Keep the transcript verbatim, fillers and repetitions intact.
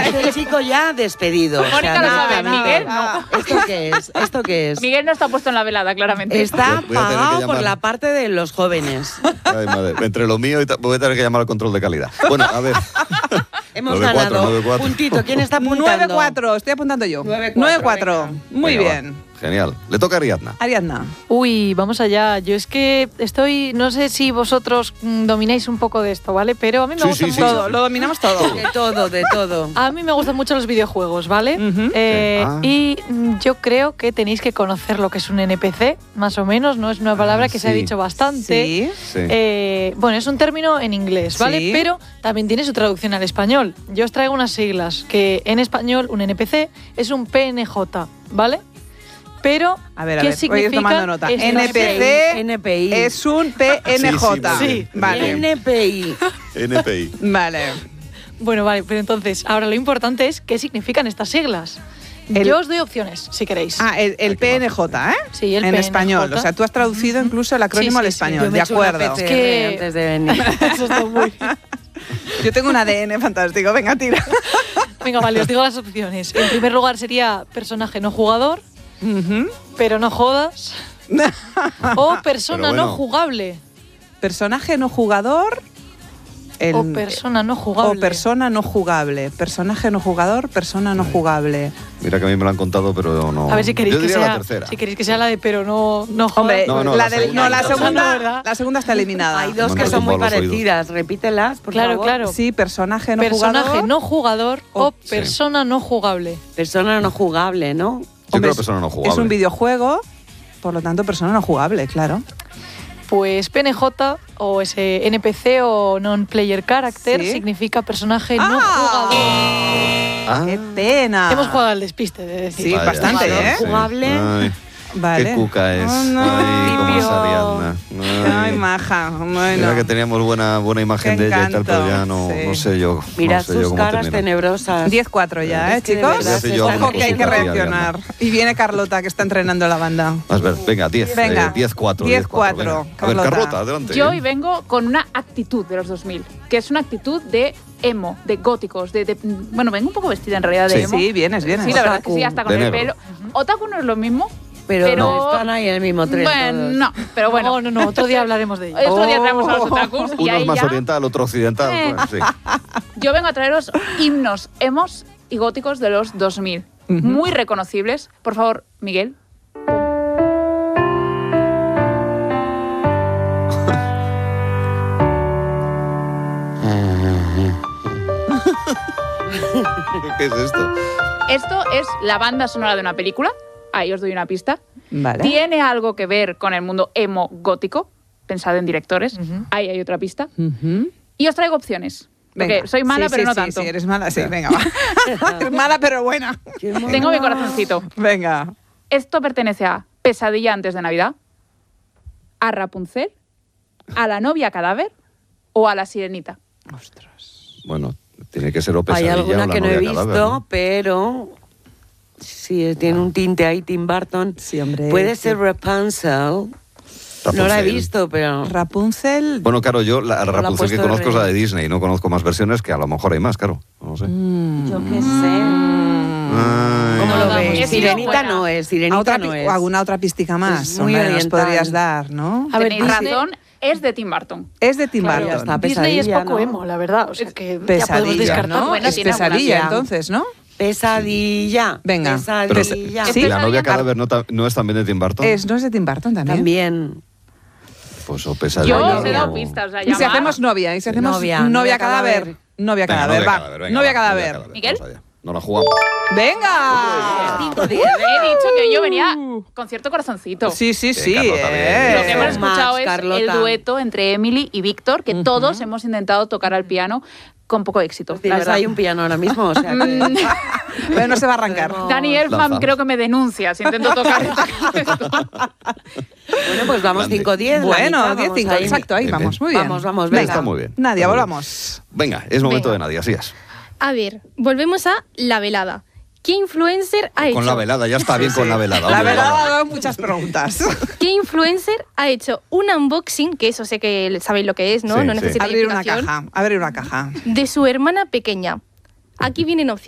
este chico ya despedido. Mónica o sea, lo sabe, nada, Miguel nada. no. ¿Esto qué es? ¿Esto qué es? Miguel no está puesto en la velada, claramente. Está pagado por la parte de los jóvenes. Ay, madre. Entre lo mío y voy a tener que llamar al control de calidad. Bueno, a ver. Hemos ganado. Puntito, ¿quién está apuntando? nueve cuatro, estoy apuntando yo. nueve cuatro. Muy venga, bien. Va. Genial. Le toca a Ariadna. Ariadna. Uy, vamos allá. Yo es que estoy, no sé si vosotros domináis un poco de esto, ¿vale? Pero a mí me sí, gusta sí, mucho. sí, todo, sí. lo dominamos todo. De todo, de todo. A mí me gustan mucho los videojuegos, ¿vale? Uh-huh. eh, Ah. Y yo creo que tenéis que conocer lo que es un N P C, más o menos. No es una palabra Ah, que sí. se ha dicho bastante. Sí. Sí. Eh, bueno, es un término en inglés, ¿vale? Sí. Pero también tiene su traducción al español. Yo os traigo unas siglas, que en español un N P C es un P N J, ¿vale? Pero, A ver, a ¿qué ver, voy a ir significa tomando nota. esto? N P C N P I. es un P N J. Sí, sí, muy Sí. bien. Vale. N P I. N P I. Vale. Bueno, vale, pero entonces, ahora lo importante es qué significan estas siglas. El- Yo os doy opciones, si queréis. Ah, el, el Ay, qué P N J, ¿eh? Sí, el en P N J. español. O sea, tú has traducido incluso el acrónimo Sí, sí, al sí. español. Yo me De he hecho una acuerdo. P C R que- antes de venir. Eso está muy bien. Yo tengo un A D N fantástico. Venga, tira. Venga, vale, os digo las opciones. En primer lugar sería personaje no jugador, Ujú. pero no jodas. O persona Pero bueno. no jugable. Personaje no jugador. el- o persona no jugable. O persona no jugable. Personaje no jugador, persona no jugable. Mira que a mí me lo han contado, pero no. A ver si queréis Yo que diría sea, la tercera. si queréis que sea la de pero no no jodas. Hombre, No, no, la, la del- segunda. no, la No, segunda, ¿verdad? la segunda está eliminada. Hay dos Me que han son muy tumbado los oídos. parecidas. Repítelas, por Claro, favor. claro. Sí, personaje no personaje jugador. no jugador o, o- sí. persona no jugable. Persona no jugable, ¿no? Yo Hombre, creo persona no jugable. Es un videojuego, por lo tanto, persona no jugable, claro. Pues P N J o ese N P C o non-player character Sí. significa personaje no ¡Ah! jugador. Ah. ¡Qué pena! Hemos jugado al despiste, de decir. Sí, Vaya, bastante, sí, ¿eh? sí. Jugable. Ay, Vale. qué cuca es. Oh, no. Ay, cómo es Limpio. Ariadna. Ay, maja. Bueno. Mira que teníamos buena, buena imagen Qué de ella y tal, pero ya encanto, no, sí. no sé yo. Mira no sé yo sus cómo caras termina. tenebrosas. diez cuatro ya, ¿eh, Es que de chicos? verdad se está- Ojo que hay que Ariadna. reaccionar. Y viene Carlota, que está entrenando la banda. A ver, venga, diez. Venga. eh, diez cuatro. diez cuatro, A ver, Carlota. Carlota, adelante. Yo hoy vengo con una actitud de los dos mil, que es una actitud de emo, de góticos, de, de- bueno, vengo un poco vestida en realidad de Sí. emo. Sí, vienes, vienes. Sí, la verdad que sí, hasta con De el negro. pelo. Otaku no es lo mismo, Pero, pero- no, están ahí en el mismo tren. bueno, todos. no, pero bueno. No, no, no, otro día hablaremos de ello. Otro día Oh. traemos a los otakus y Uno ahí es más ya oriental, otro occidental. Eh. Pues, sí. yo vengo a traeros himnos emos y góticos de los dos mil, Ujú. muy reconocibles. Por favor, Miguel. ¿Qué es esto? Esto es la banda sonora de una película. Ahí os doy una pista. Vale. Tiene algo que ver con el mundo emo gótico. Pensad en directores. Ujú. Ahí hay otra pista. Ujú. Y os traigo opciones. Porque Venga. soy mala, Sí, pero sí, no sí, tanto. Sí, eres mala, sí, venga, va. Eres mala, pero buena. Qué mono. Tengo mi corazoncito. Venga. Esto pertenece a Pesadilla antes de Navidad, a Rapunzel, a la novia cadáver o a la sirenita. Ostras. Bueno, tiene que ser o Hay Pesadilla o alguna la que no he novia visto, cadáver, ¿no? pero sí, tiene un tinte ahí, Tim Burton. Sí, hombre. Puede ser Rapunzel. No la he Rapunzel. visto, pero... Rapunzel. Bueno, claro, yo la la han Rapunzel que puesto conozco es de la de Disney, no conozco más versiones, que a lo mejor hay más, claro. No sé. Mm. Yo qué sé. Ay. ¿Cómo lo Vamos, ves? he sido Sirenita buena. no es, ¿A Sirenita otra no pi- es. o alguna otra pistica más? Es muy Hombre, nos oriental. podrías dar, ¿no? A ver, Tenéis Disney- razón, es de Tim Burton. Es de Tim Claro, Burton. ya está. Disney es Pesadilla, poco ¿no? emo, la verdad. O sea que ya podemos Pesadilla, descartar. ¿no? Bueno, es tiene alguna pesadilla, idea. entonces, ¿no? Pesadilla. Venga. Pero, Pesadilla. Sí. ¿La novia Pesadilla. cadáver no, ta- no es también de Tim Burton? Es, ¿no es de Tim Burton también? También. Pues o Pesadilla. Yo Novia. os he dado o- pistas. O sea, Y si llamad. hacemos novia, y si hacemos Novia, novia, novia cadáver. cadáver. Novia Venga, cadáver, novia va. cadáver, venga, novia va, cadáver. ¿Miguel? Vamos allá. No la jugamos. ¡Venga! Cinco, diez. He dicho que yo venía con cierto corazoncito. Sí, sí, sí. Carlota, bien, eh. bien. Lo que hemos escuchado Max, es Carlota. el dueto entre Emily y Víctor, que todos hemos intentado tocar al piano con poco éxito. La Tienes verdad. ahí un piano ahora mismo, o sea que... Pero no se va a arrancar. Podemos- Dani Elfman Lanza. creo que me denuncia si intento tocar esto. Bueno, pues vamos Grande. cinco diez. Bueno, diez cinco, exacto, ahí Bien, vamos, bien. muy bien. Vamos, vamos, venga. venga. Está muy bien. Nadia, Está muy bien. volvamos. Venga, es momento Venga. de Nadia, así es. A ver, volvemos a la velada. ¿Qué influencer ha hecho? Con la velada, ya está bien con la velada. La hombre, verdad vamos. ha dado muchas preguntas. ¿Qué influencer ha hecho un unboxing, que eso sé que sabéis lo que es, ¿no? Sí, no sí. necesita Abrir una explicación, caja, abrir una caja. de su hermana pequeña? Aquí vienen opciones.